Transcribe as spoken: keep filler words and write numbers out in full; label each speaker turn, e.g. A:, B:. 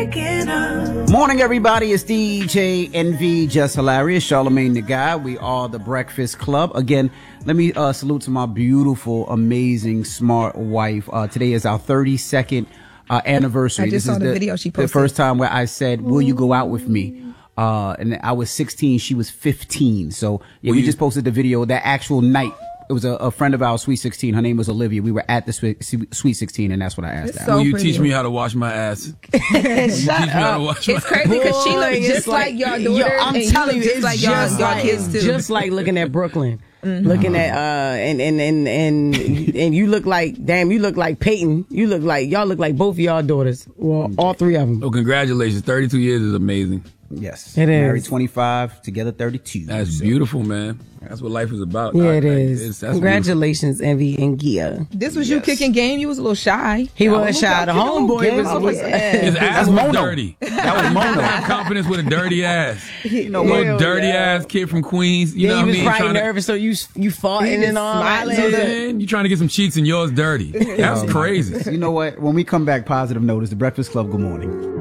A: Morning, everybody. It's D J Envy, Just Hilarious, Charlamagne the Guy. We are the Breakfast Club. Again, let me uh, salute to my beautiful, amazing, smart wife. Uh, today is our thirty-second uh, anniversary.
B: I just
A: this
B: saw
A: is
B: the,
A: the
B: video she posted.
A: The first time where I said, "Will you go out with me?" Uh, and I was sixteen. She was fifteen. So yeah,
C: Will
A: we
C: you-
A: just posted the video that actual night. It was a, a friend of ours, Sweet sixteen. Her name was Olivia. We were at the Sweet, Sweet sixteen, and that's what I asked
B: It's
A: her.
B: so
C: Will you
B: pretty.
C: teach me how to wash my ass? Will you teach me how to wash my
B: It's crazy because she
D: Boy,
B: looks
D: it's
B: just like, your daughter.
D: Yo, I'm
B: and
D: telling
B: you,
D: you,
B: look
D: it's
B: just like
D: just
B: your,
D: like
B: your kids too.
D: just like looking at Brooklyn, looking at uh, and and and and and you look like damn, you look like Peyton. You look like y'all look like both of y'all daughters. Well, all three of them.
C: Oh, congratulations. thirty-two years is amazing.
A: Yes.
D: It is.
A: Married twenty-five, together thirty-two.
C: That's
A: So,
C: beautiful, man. That's what life is about.
D: Yeah,
C: I-
D: it
C: I-
D: is.
C: it's- that's
D: Congratulations, Envy and Gia.
B: This was you
A: Yes.
B: kicking game. You was a little shy.
D: He
A: I
D: was
A: was
D: shy. The
A: kicking a little
D: homeboy
A: game.
D: was.
A: I was-
C: beautiful. His ass
A: That's
C: was
A: Mono.
C: dirty.
A: That was
C: I
A: Mono.
C: have confidence with a dirty ass.
A: You know
C: Little
A: what?
C: dirty ass kid from Queens. You
D: Yeah,
C: know
D: he
C: what I
D: was
C: mean?
D: probably
C: Trying to-
D: nervous, so you you farting
B: He
D: and
B: was
D: all that.
B: smiling.
D: So
C: Yeah,
D: that-
C: man, you trying to get some cheeks and yours dirty. That's crazy.
A: You know what? When we come back, positive note is the Breakfast Club. Good morning.